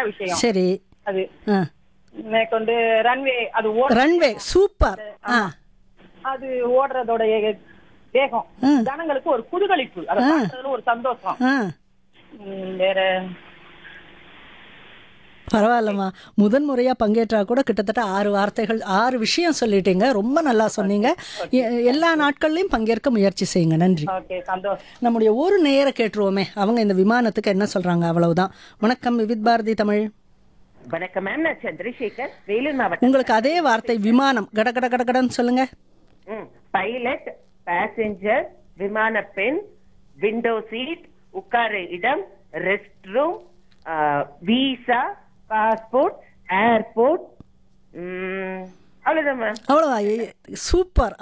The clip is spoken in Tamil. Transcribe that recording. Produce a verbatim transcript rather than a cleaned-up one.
விஷயம் சரி. அது. ஆ. மேற்கொண்டு ரன்வே அது ஓட ரன்வே சூப்பர். ஆ. அது ஓடுறதோட வேகம் ம். ஜனங்களுக்கு ஒரு குதூகலிப்பு, அதை ஆ. பார்க்கறதுல ஒரு சந்தோஷம். ஆ. ம், வேற பரவாயில்லம்மா. முதன் முறையா பங்கேற்றா கூட கிட்டத்தட்ட ஆறு வார்த்தைகள் ஆறு விஷயம் சொல்லிட்டீங்க. ரொம்ப நல்லா சொன்னீங்க. எ எல்லா நாட்கள்லயும் பங்கேற்க முயற்சி செய்யுங்க. நன்றி. ஓகே, சந்தோஷம். நம்முடைய ஒரு நேர கேட்டுருவோமே, அவங்க இந்த விமானத்துக்கு என்ன சொல்றாங்க, அவ்வளவுதான். வணக்கம் விவித் பாரதி தமிழ். வணக்கம் மேம், நான் சந்திரசேகர், வேலூர் மாவட்டம். உங்களுக்கு அதே வார்த்தை விமானம், கட கட கட கடன்னு சொல்லுங்க. பைலட், பேசஞ்சர், விமான பெண், விண்டோ சீட், உட்கார இடம், rest room, visa, passport, airport, அவ்வளவுதான் மேம். அவ்வளவா? சூப்பர்.